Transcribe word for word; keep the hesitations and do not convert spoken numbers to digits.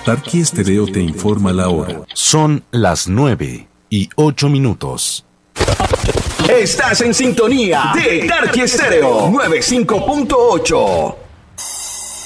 Tarqui Estéreo te informa la hora. Son las nueve y ocho minutos. Estás en sintonía de Tarqui Estéreo noventa y cinco punto ocho.